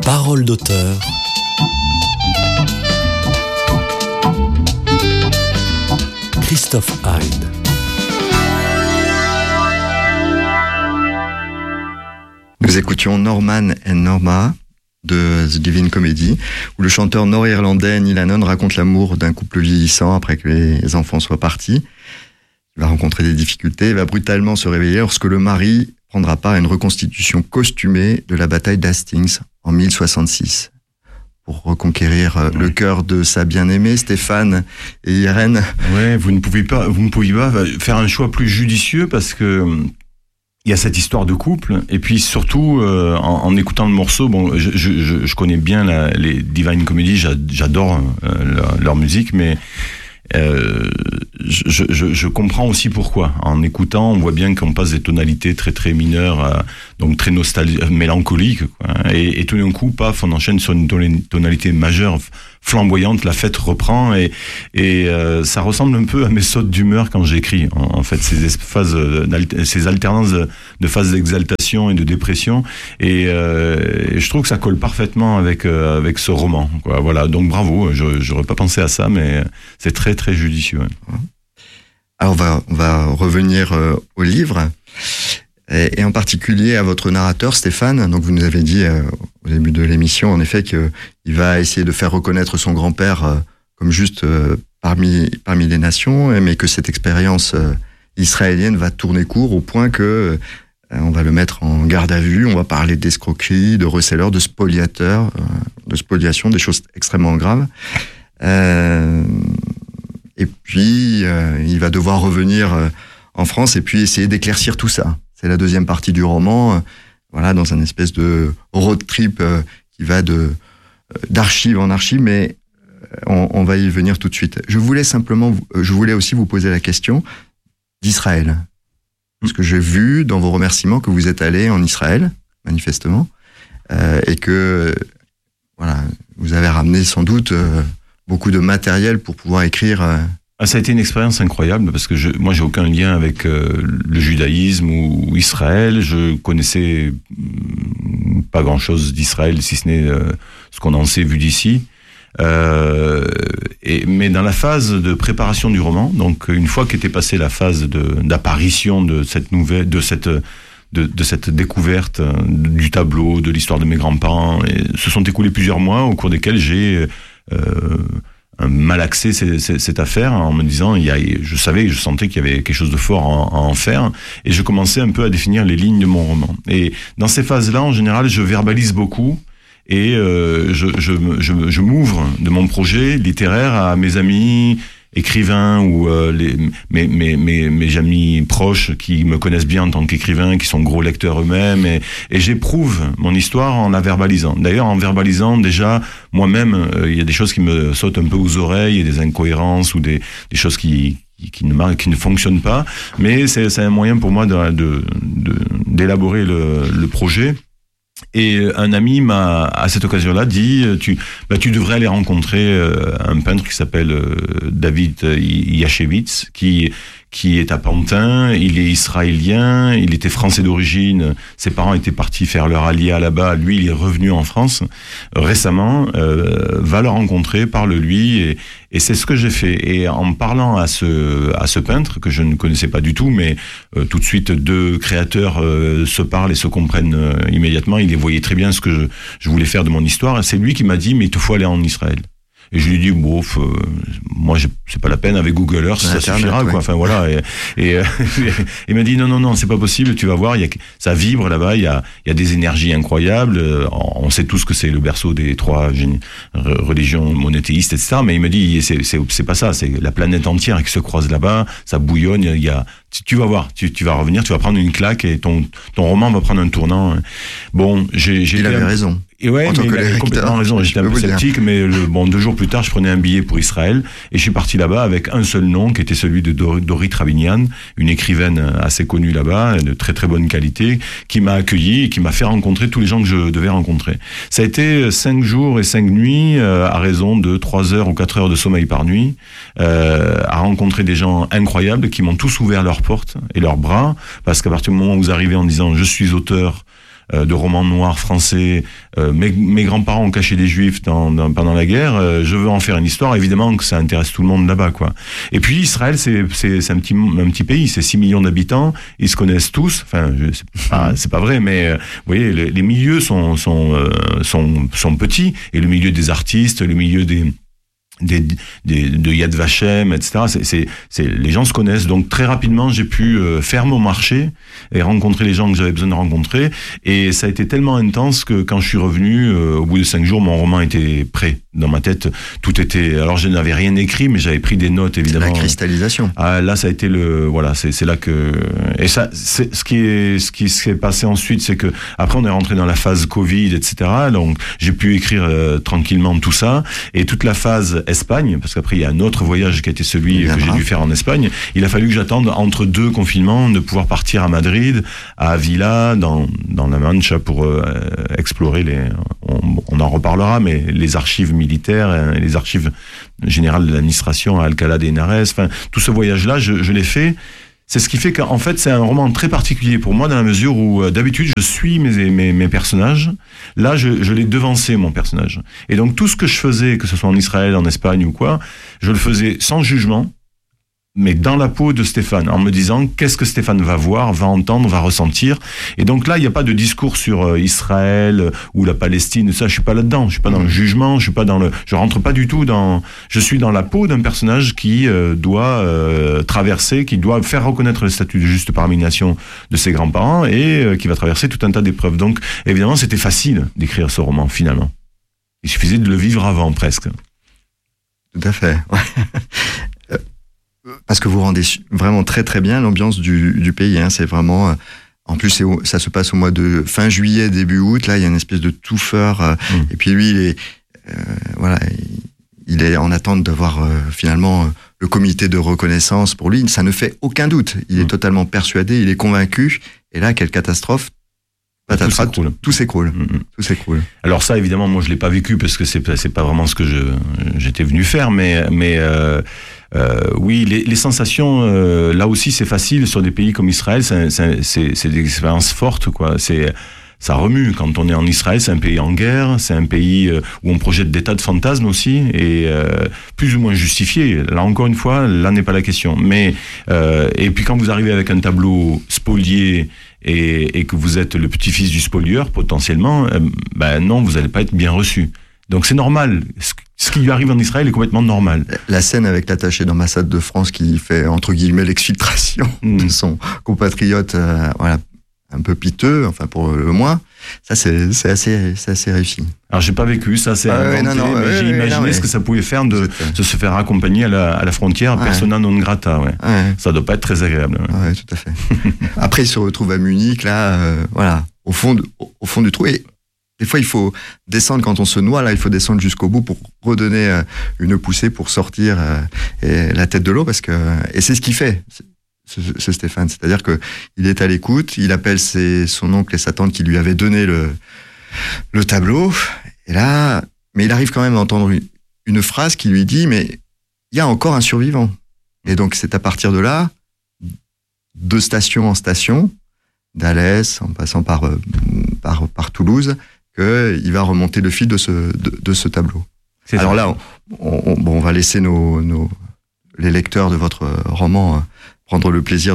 Parole d'auteur. Christophe Hyde. Nous écoutions Norman and Norma de The Divine Comedy, où le chanteur nord-irlandais Neil Hannon raconte l'amour d'un couple vieillissant après que les enfants soient partis. Il va rencontrer des difficultés et va brutalement se réveiller lorsque le mari prendra part à une reconstitution costumée de la bataille d'Hastings en 1066. Pour reconquérir le cœur de sa bien-aimée, Stéphane et Irène. Ouais, vous ne pouviez pas faire un choix plus judicieux parce que il y a cette histoire de couple, et puis surtout en écoutant le morceau, bon, je connais bien les Divine Comedy, j'adore leur musique, mais je comprends aussi pourquoi. En écoutant, on voit bien qu'on passe des tonalités très très mineures, donc très mélancoliques, quoi. Et tout d'un coup, paf, on enchaîne sur une tonalité majeure, flamboyante. La fête reprend et ça ressemble un peu à mes sautes d'humeur quand j'écris. En fait, ces alternances de phases d'exaltation et de dépression. Et je trouve que ça colle parfaitement avec ce roman, quoi. Voilà. Donc bravo. J'aurais pas pensé à ça, mais c'est très très judicieux. Alors on va revenir au livre et en particulier à votre narrateur Stéphane. Donc vous nous avez dit au début de l'émission en effet qu'il va essayer de faire reconnaître son grand-père comme juste parmi les nations, mais que cette expérience israélienne va tourner court au point que on va le mettre en garde à vue. On va parler d'escroquerie, de receleurs, de spoliateurs, de spoliation, des choses extrêmement graves. Et puis, il va devoir revenir en France et puis essayer d'éclaircir tout ça. C'est la deuxième partie du roman, voilà, dans un espèce de road trip qui va d'archive en archive, mais on va y venir tout de suite. Je voulais aussi vous poser la question d'Israël. Parce que j'ai vu dans vos remerciements que vous êtes allé en Israël, manifestement, et que, voilà, vous avez ramené sans doute beaucoup de matériel pour pouvoir écrire. Ça a été une expérience incroyable parce que moi j'ai aucun lien avec le judaïsme ou Israël. Je connaissais pas grand-chose d'Israël si ce n'est ce qu'on en sait vu d'ici. Mais dans la phase de préparation du roman, donc une fois qu'était passée la phase d'apparition de cette nouvelle, de cette découverte du tableau, de l'histoire de mes grands-parents, et se sont écoulés plusieurs mois au cours desquels j'ai malaxé cette affaire en me disant, je sentais qu'il y avait quelque chose de fort à en faire, et je commençais un peu à définir les lignes de mon roman. Et dans ces phases-là, en général, je verbalise beaucoup et je m'ouvre de mon projet littéraire à mes amis écrivains ou mes amis proches qui me connaissent bien en tant qu'écrivain, qui sont gros lecteurs eux-mêmes, et j'éprouve mon histoire en la verbalisant. D'ailleurs, en verbalisant déjà moi-même, il y a des choses qui me sautent un peu aux oreilles, et des incohérences ou des choses qui ne fonctionnent pas, mais c'est un moyen pour moi d'élaborer le projet. Et un ami m'a, à cette occasion-là, dit tu devrais aller rencontrer un peintre qui s'appelle David Yashevitz, qui est à Pantin. Il est israélien, il était français d'origine, ses parents étaient partis faire leur alia là-bas, lui il est revenu en France récemment. Va le rencontrer, parle-lui, et c'est ce que j'ai fait. Et en parlant à ce peintre que je ne connaissais pas du tout, mais tout de suite deux créateurs se parlent et se comprennent immédiatement. Il voyait très bien ce que je voulais faire de mon histoire, et c'est lui qui m'a dit mais il te faut aller en Israël. Et je lui ai dit, moi, c'est pas la peine, avec Google Earth, ça suffira, quoi. Enfin, voilà. Et il m'a dit, non, c'est pas possible, tu vas voir, ça vibre là-bas, il y a des énergies incroyables, on sait tous que c'est le berceau des trois religions monothéistes, etc. Mais il me dit, c'est pas ça, c'est la planète entière qui se croise là-bas, ça bouillonne, tu vas voir, tu vas revenir, tu vas prendre une claque et ton roman va prendre un tournant. Bon, il avait raison. Et ouais, mais il avait complètement raison. J'étais un peu sceptique, mais 2 jours plus tard, je prenais un billet pour Israël et je suis parti là-bas avec un seul nom, qui était celui de Dorit Rabinian, une écrivaine assez connue là-bas, de très très bonne qualité, qui m'a accueilli et qui m'a fait rencontrer tous les gens que je devais rencontrer. Ça a été 5 jours et 5 nuits, à raison de 3 heures ou 4 heures de sommeil par nuit, à rencontrer des gens incroyables qui m'ont tous ouvert leurs portes et leurs bras, parce qu'à partir du moment où vous arrivez en disant « je suis auteur », de romans noirs français. Mes grands-parents ont caché des juifs pendant la guerre. Je veux en faire une histoire. Évidemment que ça intéresse tout le monde là-bas, quoi. Et puis Israël, c'est un petit pays. C'est 6 millions d'habitants. Ils se connaissent tous. Enfin, c'est pas vrai, mais vous voyez, les milieux sont petits. Et le milieu des artistes, le milieu de Yad Vashem, etc. Les gens se connaissent, donc très rapidement j'ai pu faire mon marché et rencontrer les gens que j'avais besoin de rencontrer, et ça a été tellement intense que quand je suis revenu, au bout de 5 jours, mon roman était prêt dans ma tête. Tout était, alors je n'avais rien écrit, mais j'avais pris des notes, évidemment. La cristallisation. Là ça a été c'est là que, et ça, c'est ce qui s'est passé ensuite, c'est que après on est rentré dans la phase Covid, etc. Donc j'ai pu écrire tranquillement tout ça, et toute la phase Espagne, parce qu'après il y a un autre voyage qui a été celui que j'ai dû faire en Espagne. Il a fallu que j'attende entre 2 confinements de pouvoir partir à Madrid, à Avila, dans la Mancha, pour explorer on en reparlera, mais les archives militaires, les archives générales de l'administration à Alcalá de Henares. Enfin, tout ce voyage-là, je l'ai fait. C'est ce qui fait qu'en fait, c'est un roman très particulier pour moi, dans la mesure où, d'habitude, je suis mes personnages. Là, je l'ai devancé, mon personnage. Et donc, tout ce que je faisais, que ce soit en Israël, en Espagne ou quoi, je le faisais sans jugement, mais dans la peau de Stéphane, en me disant qu'est-ce que Stéphane va voir, va entendre, va ressentir. Et donc là, il n'y a pas de discours sur Israël ou la Palestine, ça, je suis pas là-dedans. Je suis pas dans le jugement, je rentre pas du tout je suis dans la peau d'un personnage qui doit traverser, qui doit faire reconnaître le statut de juste parmi les nations de ses grands-parents, et qui va traverser tout un tas d'épreuves. Donc, évidemment, c'était facile d'écrire ce roman, finalement. Il suffisait de le vivre avant, presque. Tout à fait. Parce que vous rendez vraiment très très bien l'ambiance du pays. Hein. C'est vraiment. En plus, ça se passe au mois de fin juillet, début août. Là, il y a une espèce de touffeur. Et puis lui, il est en attente d'avoir finalement le comité de reconnaissance pour lui. Ça ne fait aucun doute. Il est totalement persuadé, il est convaincu. Et là, quelle catastrophe! Tout s'écroule. Tout s'écroule. Alors ça, évidemment, moi, je l'ai pas vécu parce que c'est pas vraiment ce que j'étais venu faire, mais oui, les sensations, là aussi, c'est facile sur des pays comme Israël. C'est des expériences fortes, quoi. Ça remue. Quand on est en Israël, c'est un pays en guerre, c'est un pays où on projette des tas de fantasmes aussi, et plus ou moins justifiés. Là, encore une fois, là n'est pas la question. Mais et puis quand vous arrivez avec un tableau spolié et que vous êtes le petit-fils du spolieur, potentiellement, non, vous n'allez pas être bien reçu. Donc c'est normal. Ce qui lui arrive en Israël est complètement normal. La scène avec l'attaché d'ambassade de France qui fait, entre guillemets, l'exfiltration de son compatriote, un peu piteux, enfin pour le moins, ça c'est assez réussi. Alors j'ai pas vécu ça, c'est inventé, mais j'ai imaginé ce que ça pouvait faire de se faire accompagner à la frontière, persona non grata. Ouais. Ça doit pas être très agréable. Ouais, tout à fait. Après il se retrouve à Munich, là, au fond du trou. Et des fois, il faut descendre quand on se noie. Là, il faut descendre jusqu'au bout pour redonner une poussée pour sortir la tête de l'eau, et c'est ce qu'il fait, ce Stéphane. C'est-à-dire que il est à l'écoute. Il appelle son oncle et sa tante qui lui avaient donné le tableau. Et là, mais il arrive quand même à entendre une phrase qui lui dit: mais il y a encore un survivant. Et donc, c'est à partir de là, de station en station, d'Alès, en passant par Toulouse, qu'il va remonter le fil de ce tableau. Alors là, on va laisser les lecteurs de votre roman prendre le plaisir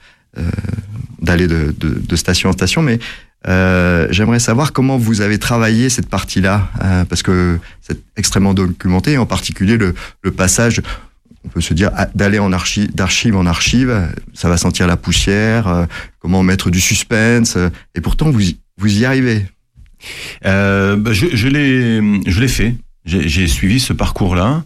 d'aller de station en station, mais j'aimerais savoir comment vous avez travaillé cette partie-là, parce que c'est extrêmement documenté, en particulier le passage, on peut se dire, d'aller d'archive en archive, ça va sentir la poussière, comment mettre du suspense, et pourtant vous y arrivez. Je l'ai fait. J'ai suivi ce parcours-là.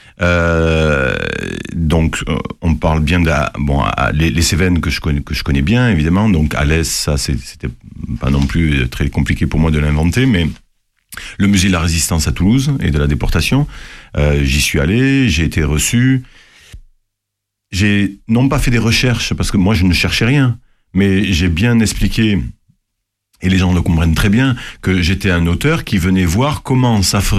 Donc, on parle bien les Cévennes que je connais bien, évidemment. Donc, Alès, ça, c'était pas non plus très compliqué pour moi de l'inventer, mais le musée de la Résistance à Toulouse et de la déportation, j'y suis allé, j'ai été reçu. J'ai non pas fait des recherches, parce que moi, je ne cherchais rien, mais j'ai bien expliqué, et les gens le comprennent très bien, que j'étais un auteur qui venait voir comment ça ferait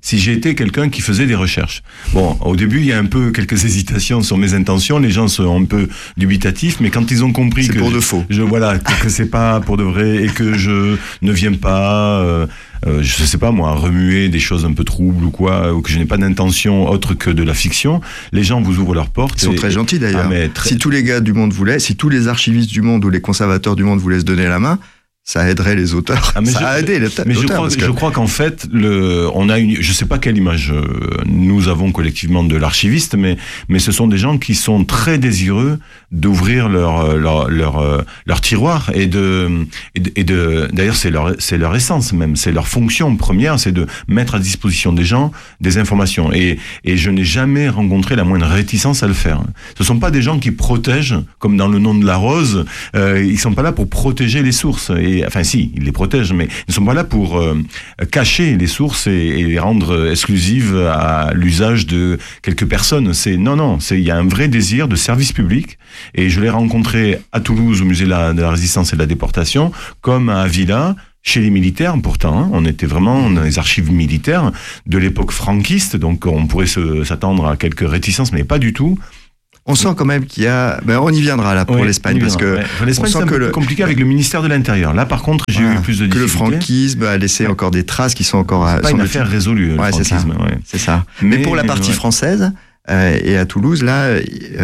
si j'ai été quelqu'un qui faisait des recherches. Bon, au début, il y a un peu quelques hésitations sur mes intentions. Les gens sont un peu dubitatifs, mais quand ils ont compris c'est que pour de faux. Voilà, que c'est pas pour de vrai et que je ne viens pas, je sais pas moi, remuer des choses un peu troubles ou quoi, ou que je n'ai pas d'intention autre que de la fiction, les gens vous ouvrent leurs portes. Ils sont très gentils d'ailleurs. Si tous les gars du monde voulaient, si tous les archivistes du monde ou les conservateurs du monde voulaient se donner la main, ça aiderait les auteurs. Ça a aidé les auteurs. Mais je crois qu'en fait, on a je sais pas quelle image nous avons collectivement de l'archiviste, mais ce sont des gens qui sont très désireux d'ouvrir leur tiroir et d'ailleurs c'est leur essence même, c'est leur fonction première, c'est de mettre à disposition des gens des informations. Et je n'ai jamais rencontré la moindre réticence à le faire. Ce sont pas des gens qui protègent, comme dans Le Nom de la Rose, ils sont pas là pour protéger les sources. Enfin si, ils les protègent, mais ils ne sont pas là pour cacher les sources et les rendre exclusives à l'usage de quelques personnes. Il y a un vrai désir de service public, et je l'ai rencontré à Toulouse au musée de la Résistance et de la Déportation, comme à Avila, chez les militaires pourtant, hein. On était vraiment dans les archives militaires de l'époque franquiste, donc on pourrait s'attendre à quelques réticences, mais pas du tout. On sent quand même qu'il y a... on y viendra là pour l'Espagne, parce que l'Espagne, c'est un peu plus compliqué avec le ministère de l'Intérieur. Là, par contre, j'ai eu plus de difficultés. Que le franquisme a laissé encore des traces qui sont encore... C'est pas une affaire résolue, le franquisme. C'est ça. Mais pour la partie française, et à Toulouse, là,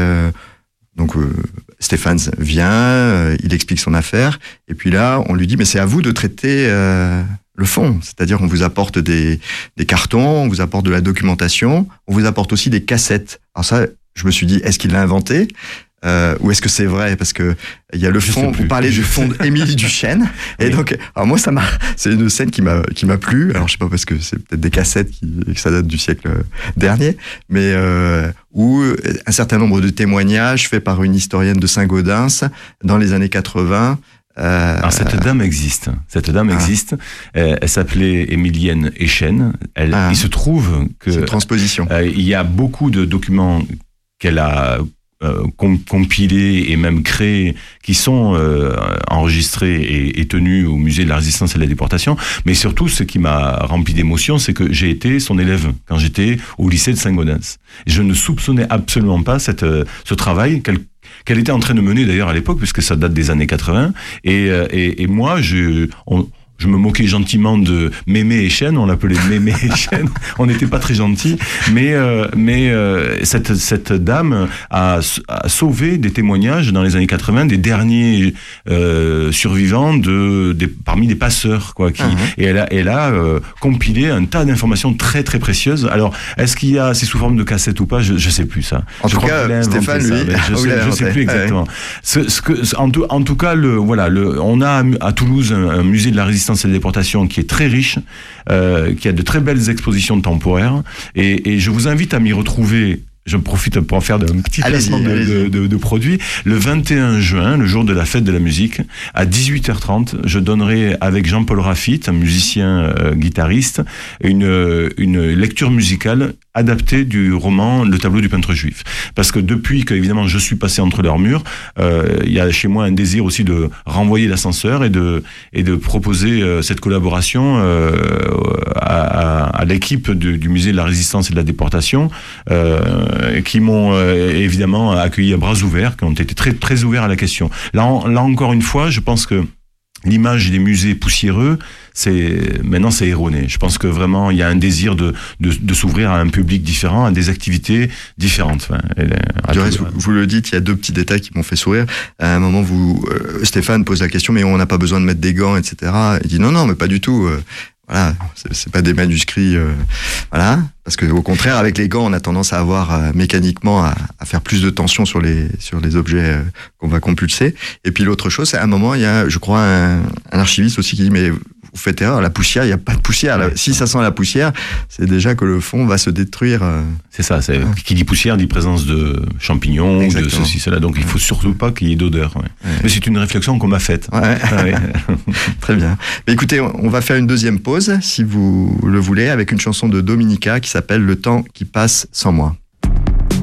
Stéphane vient, il explique son affaire, et puis là, on lui dit, mais c'est à vous de traiter... le fond, c'est-à-dire qu'on vous apporte des cartons, on vous apporte de la documentation, on vous apporte aussi des cassettes. Alors ça, je me suis dit, est-ce qu'il l'a inventé ou est-ce que c'est vrai? Parce que il y a le fond, vous parlez du fond d'Émilie Duchesne, et donc, alors moi c'est une scène qui m'a plu. Alors je sais pas, parce que c'est peut-être des cassettes que ça date du siècle dernier, mais où un certain nombre de témoignages faits par une historienne de Saint-Gaudens dans les années 80. Alors cette dame existe. Elle s'appelait Émilienne Echen. Il se trouve que c'est une transposition. Il y a beaucoup de documents qu'elle a compilés et même créés qui sont enregistrés et tenus au musée de la Résistance et de la Déportation. Mais surtout, ce qui m'a rempli d'émotion, c'est que j'ai été son élève quand j'étais au lycée de Saint-Gaudens. Je ne soupçonnais absolument pas ce travail qu'elle était en train de mener d'ailleurs à l'époque, puisque ça date des années 80. Et moi, je me moquais gentiment de Mémé Echen, on l'appelait Mémé Echen, on n'était pas très gentils, mais cette dame a sauvé des témoignages dans les années 80 des derniers survivants parmi des passeurs, quoi, et elle a compilé un tas d'informations très très précieuses. Alors, est-ce qu'il y a, c'est sous forme de cassette ou pas, je sais plus ça. En tout cas, Stéphane, lui, je sais plus exactement. En tout cas, on a à Toulouse un musée de la Résistance et de la Déportation qui est très riche, qui a de très belles expositions temporaires, et je vous invite à m'y retrouver. Je profite pour en faire un petit placement de produits. Le 21 juin, le jour de la fête de la musique, à 18h30, je donnerai avec Jean-Paul Raffitte, un musicien guitariste, une lecture musicale adaptée du roman Le tableau du peintre juif. Parce que depuis que, évidemment, je suis passé entre leurs murs, il y a chez moi un désir aussi de renvoyer l'ascenseur et de proposer cette collaboration à l'équipe du musée de la Résistance et de la Déportation, qui m'ont évidemment accueilli à bras ouverts, qui ont été très très ouverts à la question. Là encore une fois, je pense que l'image des musées poussiéreux, maintenant c'est erroné. Je pense que vraiment il y a un désir de s'ouvrir à un public différent, à des activités différentes. Du reste, vous le dites, il y a deux petits détails qui m'ont fait sourire. À un moment, Stéphane pose la question, mais on n'a pas besoin de mettre des gants, etc. Il dit non, mais pas du tout. Voilà, c'est pas des manuscrits, voilà, parce que au contraire, avec les gants, on a tendance à avoir mécaniquement à faire plus de tension sur les objets qu'on va compulser. Et puis l'autre chose, c'est à un moment, il y a, je crois, un archiviste aussi qui dit mais vous faites erreur, la poussière, il n'y a pas de poussière. Si ça sent la poussière, c'est déjà que le fond va se détruire. C'est ça, qui dit poussière dit présence de champignons, de ceci, cela. Donc il faut surtout pas qu'il y ait d'odeur. Ouais. Mais c'est une réflexion qu'on m'a faite. Ouais. Très bien. Mais écoutez, on va faire une deuxième pause, si vous le voulez, avec une chanson de Dominica qui s'appelle Le temps qui passe sans moi.